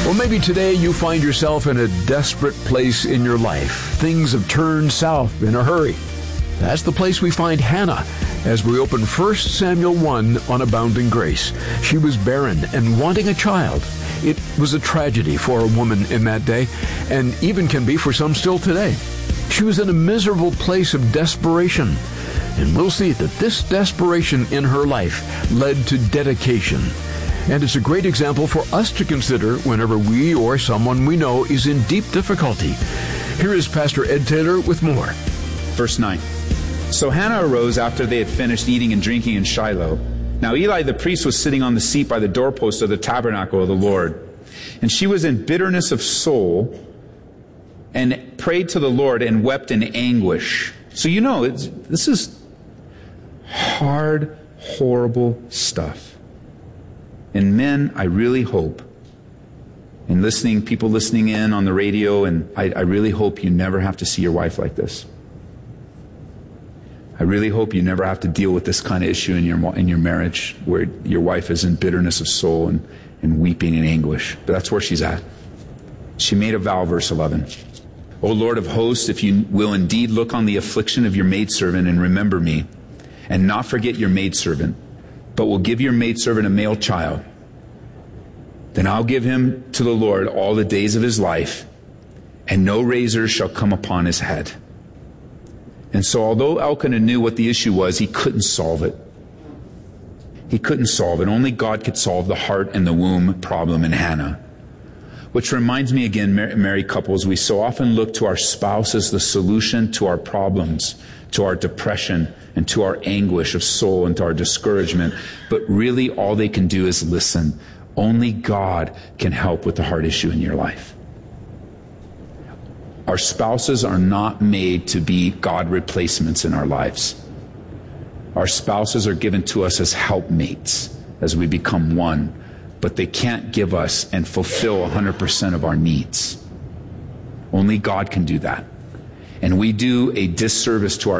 Well, maybe today you find yourself in a desperate place in your life. Things have turned south in a hurry. That's the place we find Hannah as we open 1 Samuel 1 on Abounding Grace. She was barren and wanting a child. It was a tragedy for a woman in that day, and even can be for some still today. She was in a miserable place of desperation, and we'll see that this desperation in her life led to dedication. And it's a great example for us to consider whenever we or someone we know is in deep difficulty. Here is Pastor Ed Taylor with more. Verse 9. So Hannah arose after they had finished eating and drinking in Shiloh. Now Eli the priest was sitting on the seat by the doorpost of the tabernacle of the Lord. And she was in bitterness of soul and prayed to the Lord and wept in anguish. So you know, this is hard, horrible stuff. And men, I really hope, and people listening in on the radio, and I really hope you never have to see your wife like this. I really hope you never have to deal with this kind of issue in your marriage, where your wife is in bitterness of soul and weeping in anguish. But that's where she's at. She made a vow, verse 11. O Lord of hosts, if you will indeed look on the affliction of your maidservant and remember me, and not forget your maidservant, but will give your maidservant a male child, then I'll give him to the Lord all the days of his life, and no razor shall come upon his head. And so although Elkanah knew what the issue was, he couldn't solve it. He couldn't solve it. Only God could solve the heart and the womb problem in Hannah. Which reminds me again, married couples, we so often look to our spouse as the solution to our problems, to our depression, and to our anguish of soul, and to our discouragement. But really all they can do is listen. Only God can help with the heart issue in your life. Our spouses are not made to be God replacements in our lives. Our spouses are given to us as helpmates as we become one, but they can't give us and fulfill 100% of our needs. Only God can do that. And we do a disservice to our